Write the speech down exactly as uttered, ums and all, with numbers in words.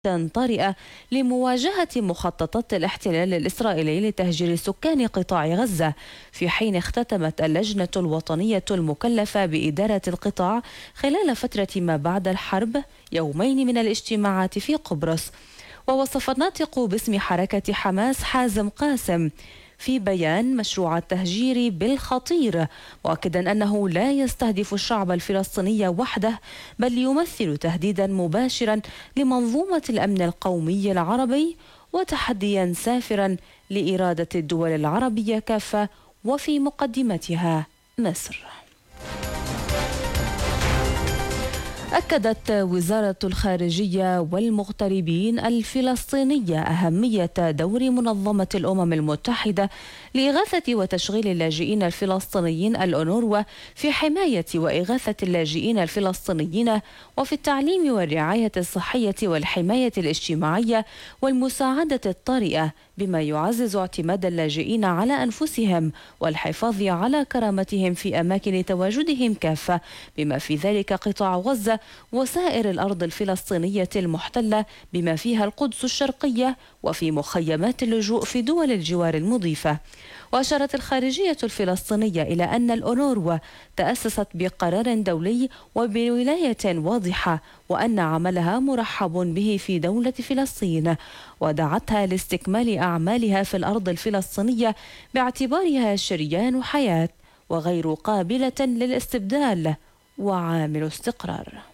طارئة لمواجهة مخططات الاحتلال الإسرائيلي لتهجير سكان قطاع غزة، في حين اختتمت اللجنة الوطنية المكلفة بإدارة القطاع خلال فترة ما بعد الحرب يومين من الاجتماعات في قبرص. ووصف الناطق باسم حركة حماس حازم قاسم في بيان مشروع التهجير بالخطير، مؤكدا أنه لا يستهدف الشعب الفلسطيني وحده، بل يمثل تهديدا مباشرا لمنظومة الأمن القومي العربي وتحديا سافرا لإرادة الدول العربية كافة وفي مقدمتها مصر. أكدت وزارة الخارجية والمغتربين الفلسطينية أهمية دور منظمة الأمم المتحدة لإغاثة وتشغيل اللاجئين الفلسطينيين الأونروا في حماية وإغاثة اللاجئين الفلسطينيين وفي التعليم والرعاية الصحية والحماية الاجتماعية والمساعدة الطارئة، بما يعزز اعتماد اللاجئين على أنفسهم والحفاظ على كرامتهم في أماكن تواجدهم كافة، بما في ذلك قطاع غزة وسائر الأرض الفلسطينية المحتلة بما فيها القدس الشرقية، وفي مخيمات اللجوء في دول الجوار المضيفة. وأشارت الخارجية الفلسطينية إلى أن الأونروا تأسست بقرار دولي وبولاية واضحة، وأن عملها مرحب به في دولة فلسطين، ودعتها لاستكمال أعمالها في الأرض الفلسطينية باعتبارها شريان حياة وغير قابلة للاستبدال وعامل استقرار.